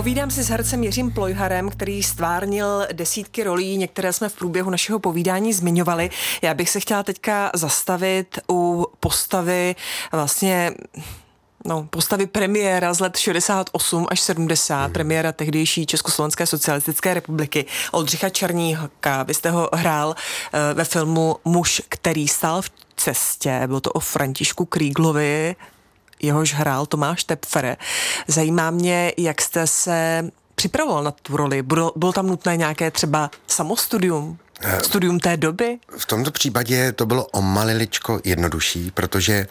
Povídám si s hercem Jiřím Plojharem, který stvárnil desítky rolí, některé jsme v průběhu našeho povídání zmiňovali. Já bych se chtěla teďka zastavit u postavy postavy premiéra z let 68 až 70, premiéra tehdejší Československé socialistické republiky, Oldřicha Černíka. Vy jste ho hrál ve filmu Muž, který stál v cestě. Bylo to o Františku Kríglovi, jehož hrál Tomáš Tepfer. Zajímá mě, jak jste se připravoval na tu roli. Bylo tam nutné nějaké třeba samostudium? Studium té doby? V tomto případě to bylo o maliličko jednodušší, protože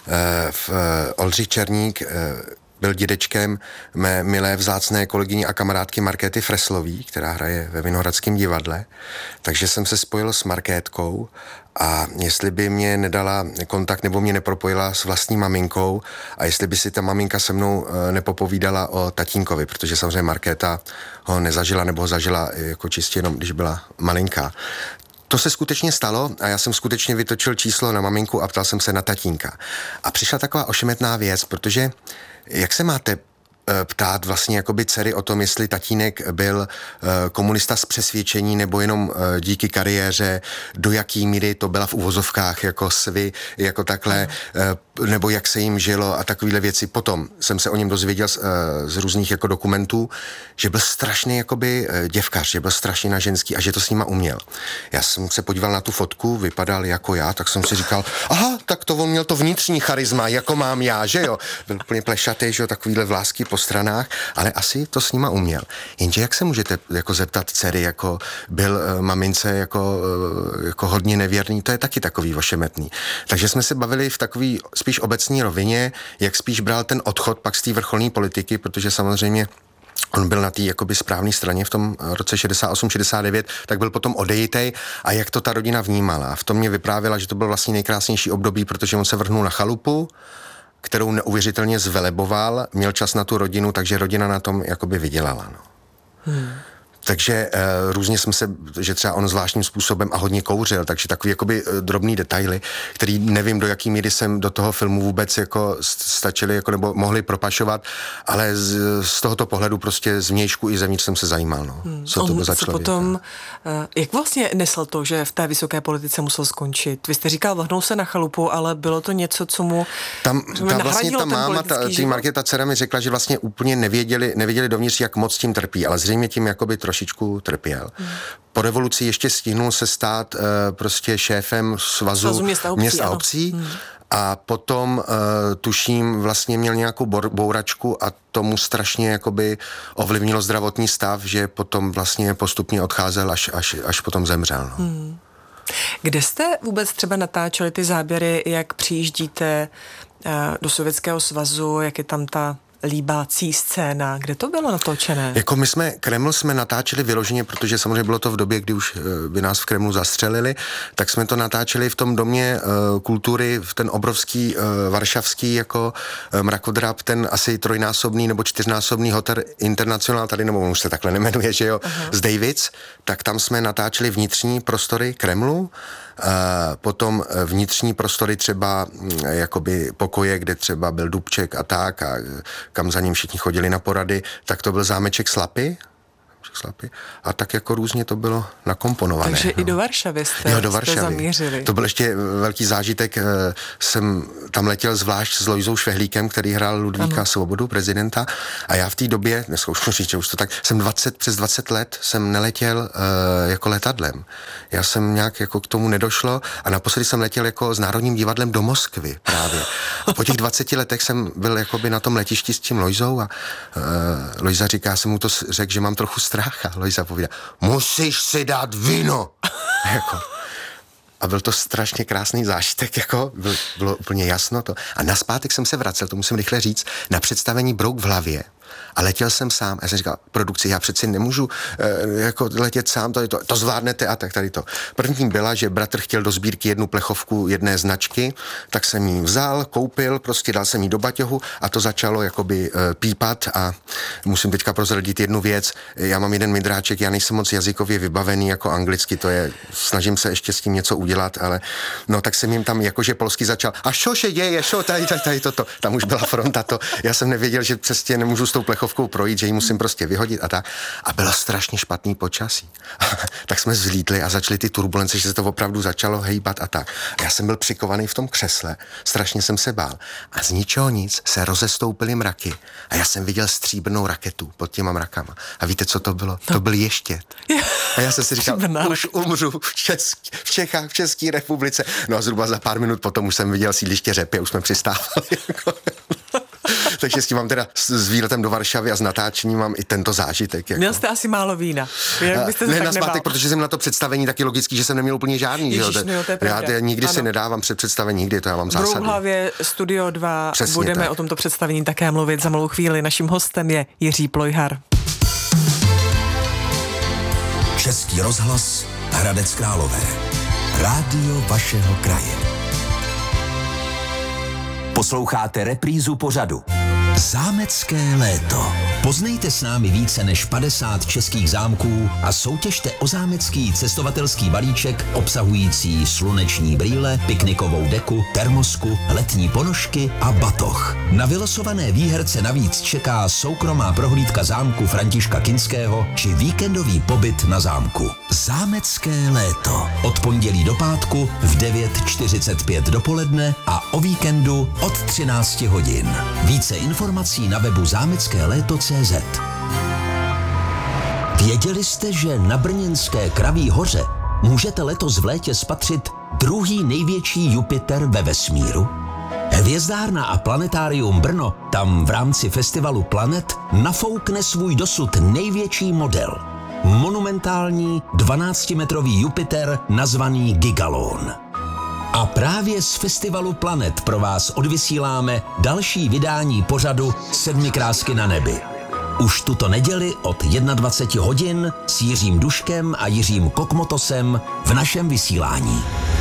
Oldřich Černík byl dědečkem mé milé vzácné kolegyně a kamarádky Markéty Freslový, která hraje ve Vinohradském divadle. Takže jsem se spojil s Markétkou a jestli by mě nedala kontakt nebo mě nepropojila s vlastní maminkou a jestli by si ta maminka se mnou nepopovídala o tatínkovi, protože samozřejmě Markéta ho nezažila nebo ho zažila jako čistě jenom, když byla malinká. To se skutečně stalo a já jsem skutečně vytočil číslo na maminku a ptal jsem se na tatínka. A přišla taková ošemetná věc, protože jak se máte ptát vlastně jakoby dcery o tom, jestli tatínek byl komunista z přesvědčení nebo jenom díky kariéře, do jaký míry to byla v uvozovkách jako svy, jako takhle, nebo jak se jim žilo a takovéhle věci. Potom jsem se o něm dozvěděl z různých jako dokumentů, že byl strašný jakoby děvkař, že byl strašně na ženský a že to s nima uměl. Já jsem se podíval na tu fotku, vypadal jako já, tak jsem si říkal, aha, tak to on měl to vnitřní charisma, jako mám já, že jo. Byl úplně plešatý, že jo, takovýhle vlásky po stranách, ale asi to s nima uměl. Jenže jak se můžete jako zeptat dcery, jako byl mamince jako hodně nevěrný, to je taky takový ošemetný. Takže jsme se bavili v takový spíš obecní rovině, jak spíš bral ten odchod pak z té vrcholné politiky, protože samozřejmě on byl na té jakoby správné straně v tom roce 68-69, tak byl potom odejitej a jak to ta rodina vnímala. A v tom mě vyprávěla, že to byl vlastně nejkrásnější období, protože on se vrhnul na chalupu, kterou neuvěřitelně zveleboval, měl čas na tu rodinu, takže rodina na tom jakoby vydělala. No. Takže různě jsme se, že třeba on zvláštním způsobem a hodně kouřil, takže takový jakoby drobný detaily, který nevím, do jaký míry jsem do toho filmu vůbec jako stačili jako nebo mohli propašovat, ale z tohoto pohledu prostě zvnějšku i zevnitř jsem se zajímal, no. Co to byl za člověk. Potom, jak vlastně nesl to, že v té vysoké politice musel skončit? Vy jste říkal, vrhnul se na chalupu, ale bylo to něco, co mu vlastně ta máma, Markéta dcera mi řekla, že vlastně úplně nevěděli dovnitř, jak moc tím trpí, ale zřejmě tím jakoby trošičku trpěl. Po revoluci ještě stihnul se stát prostě šéfem svazu měst a obcí a potom tuším vlastně měl nějakou bouračku a tomu strašně jakoby ovlivnilo zdravotní stav, že potom vlastně postupně odcházel až potom zemřel. No. Kde jste vůbec třeba natáčeli ty záběry, jak přijíždíte do Sovětského svazu, jak je tam ta líbácí scéna, kde to bylo natočené? Jako Kreml jsme natáčeli vyloženě, protože samozřejmě bylo to v době, kdy už by nás v Kremlu zastřelili, tak jsme to natáčeli v tom domě kultury, v ten obrovský varšavský jako mrakodrap, ten asi trojnásobný nebo čtyřnásobný hotel International, tady nebo už se takhle nemenuje, že jo, z Davids, tak tam jsme natáčeli vnitřní prostory Kremlu, potom vnitřní prostory třeba jakoby pokoje, kde třeba byl Dubček a tak a kam za ním všichni chodili na porady, tak to byl zámeček Slapy a tak jako různě to bylo nakomponované. Takže i do Varšavy jste zamířili. To byl ještě velký zážitek, jsem tam letěl zvlášť s Lojzou Švehlíkem, který hrál Ludvíka Svobodu, prezidenta, a já v té době, neskouším říct, že už to tak, přes 20 let jsem neletěl jako letadlem. Já jsem nějak jako k tomu nedošlo a naposledy jsem letěl jako s Národním divadlem do Moskvy právě. A po těch 20 letech jsem byl jakoby na tom letišti s tím Lojzou a Lojza říká, já jsem mu to řekl, že mám trochu strach a Lojza povídá, musíš si dát víno. Jako. A byl to strašně krásný zážitek, jako bylo úplně jasno to. A nazpátek jsem se vracel, to musím rychle říct, na představení Brouk v hlavě. A letěl jsem sám. Já jsem říkal, produkci, já přeci nemůžu jako letět sám, to zvládnete a tak tady to. První byla, že bratr chtěl do sbírky jednu plechovku jedné značky, tak jsem ji vzal, koupil, prostě dal jsem ji do baťohu a to začalo jakoby pípat a musím teďka prozradit jednu věc. Já mám jeden midráček, já nejsem moc jazykově vybavený jako anglicky, to je, snažím se ještě s tím něco udělat, ale no tak jsem jim tam jakože polsky začal, a šo se děje, šo tady toto. Tam už byla fronta to. Já jsem nevěděl, že přesně nemůžu tou plechovkou projít, že ji musím prostě vyhodit a tak. A bylo strašně špatný počasí. Tak jsme zlítli a začaly ty turbulence, že se to opravdu začalo hejbat a tak. A já jsem byl přikovaný v tom křesle, strašně jsem se bál. A z ničeho nic se rozestoupily mraky a já jsem viděl stříbrnou raketu pod těma mrakama. A víte, co to bylo? To byl ještět. A já jsem si říkal, už umřu v Čechách, v České republice. No a zhruba za pár minut potom už jsem viděl sídliště Řepy a už jsme přistávali. Takže s tím mám teda s výletem do Varšavy a s natáčením mám i tento zážitek. Měl jste asi málo vína. Ne, nazpátek, protože jsem na to představení taky logicky, že jsem neměl úplně žádný. Ježiš, no, to je pravda. Já nikdy si nedávám před představení, nikdy, to já mám zásadu. V Brouhlavě Studio 2 Přesně budeme tak. O tomto představení také mluvit za malou chvíli. Naším hostem je Jiří Plojhar. Český rozhlas, Hradec Králové. Rádio vašeho kraje. Posloucháte reprízu pořadu Zámecké léto. Poznejte s námi více než 50 českých zámků a soutěžte o zámecký cestovatelský balíček obsahující sluneční brýle, piknikovou deku, termosku, letní ponožky a batoh. Na vylosované výherce navíc čeká soukromá prohlídka zámku Františka Kinského či víkendový pobyt na zámku. Zámecké léto. Od pondělí do pátku v 9:45 dopoledne a o víkendu od 13 hodin. Více informací na webu zámeckéléto.cz. Věděli jste, že na brněnské Kraví hoře můžete letos v létě spatřit druhý největší Jupiter ve vesmíru? Hvězdárna a planetárium Brno tam v rámci festivalu Planet nafoukne svůj dosud největší model. Monumentální 12-metrový Jupiter nazvaný Gigalon. A právě z festivalu Planet pro vás odvysíláme další vydání pořadu 7 krásky na nebi. Už tuto neděli od 21 hodin s Jiřím Duškem a Jiřím Kokmotosem v našem vysílání.